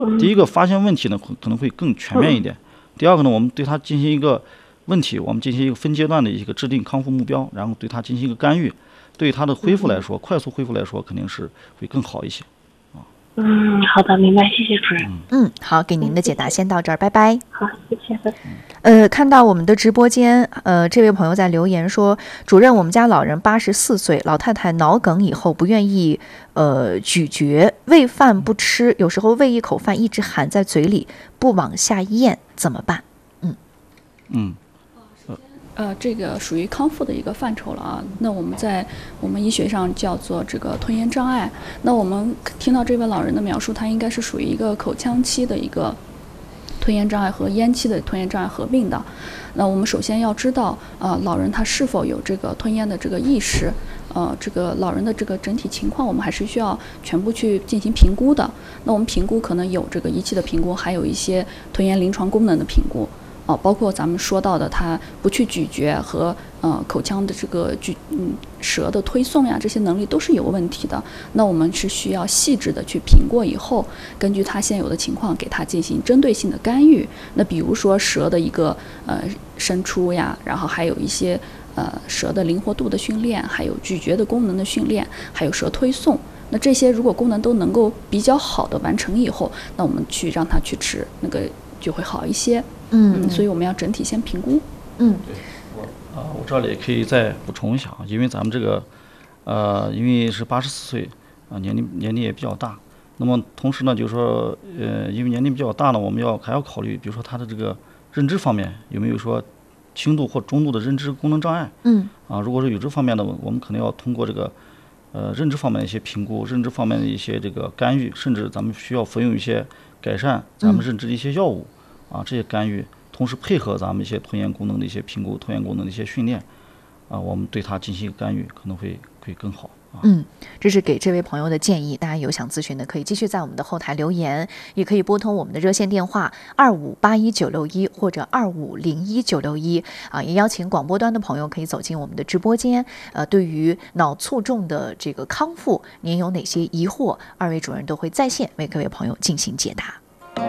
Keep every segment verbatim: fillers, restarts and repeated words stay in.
第一个发现问题呢可能会更全面一点，第二个呢，我们对他进行一个问题，我们进行一个分阶段的一个制定康复目标，然后对他进行一个干预，对他的恢复来说，快速恢复来说肯定是会更好一些。 嗯，好的，明白，谢谢主任。 嗯，好，给您的解答先到这儿，拜拜。 好，谢谢。 呃，看到我们的直播间，呃，这位朋友在留言说，主任，我们家老人八十四岁，老太太脑梗以后不愿意呃咀嚼，喂饭不吃，有时候喂一口饭一直含在嘴里，不往下咽，怎么办？嗯嗯。 呃，这个属于康复的一个范畴了啊。那我们在我们医学上叫做这个吞咽障碍。那我们听到这位老人的描述，他应该是属于一个口腔期的一个吞咽障碍和咽期的吞咽障碍合并的。那我们首先要知道，啊、呃，老人他是否有这个吞咽的这个意识，呃，这个老人的这个整体情况，我们还是需要全部去进行评估的。那我们评估可能有这个仪器的评估，还有一些吞咽临床功能的评估。哦，包括咱们说到的，他不去咀嚼和呃口腔的这个咀嗯舌的推送呀，这些能力都是有问题的。那我们是需要细致的去评过以后，根据他现有的情况，给他进行针对性的干预。那比如说舌的一个呃伸出呀，然后还有一些呃舌的灵活度的训练，还有咀嚼的功能的训练，还有舌推送。那这些如果功能都能够比较好的完成以后，那我们去让他去吃那个就会好一些。嗯，所以我们要整体先评估。 嗯， 对，我啊、呃，我这里可以再补充一下啊，因为咱们这个，呃，因为是八十四岁啊，年龄年龄也比较大。那么同时呢，就是说，呃，因为年龄比较大呢，我们要还要考虑，比如说他的这个认知方面有没有说轻度或中度的认知功能障碍。 嗯， 啊，如果是有这方面的，我们可能要通过这个，呃，认知方面的一些评估，认知方面的一些这个干预，甚至咱们需要服用一些改善咱们认知的一些药物。嗯啊，这些干预，同时配合咱们一些吞咽功能的一些评估、吞咽功能的一些训练，啊，我们对它进行一个干预，可能会会更好。啊、 嗯，这是给这位朋友的建议。大家有想咨询的，可以继续在我们的后台留言，也可以拨通我们的热线电话二五八一九六一或者二五零一九六一啊。也邀请广播端的朋友可以走进我们的直播间。呃，对于脑卒中的这个康复，您有哪些疑惑，二位主任都会在线为各位朋友进行解答。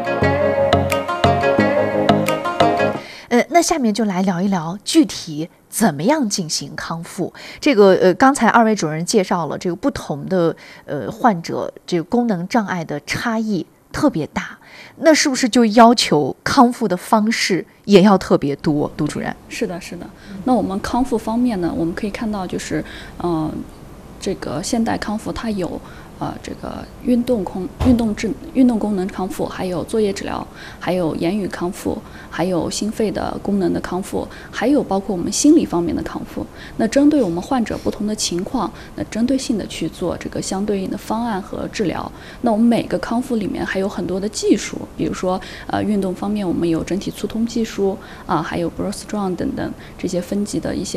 呃，那下面就来聊一聊具体怎么样进行康复。这个呃，刚才二位主任介绍了这个不同的呃患者这个功能障碍的差异特别大，那是不是就要求康复的方式也要特别多？杜主任， 是的，是的。那我们康复方面呢，我们可以看到就是，嗯、呃，这个现代康复它有。呃，这个运动空运动智运动功能康复，还有作业治疗，还有言语康复，还有心肺的功能的康复，还有包括我们心理方面的康复。那针对我们患者不同的情况，那针对性的去做这个相对应的方案和治疗。那我们每个康复里面还有很多的技术，比如说呃运动方面我们有整体促通技术啊，还有 Broad Strong 等等这些分级的一些。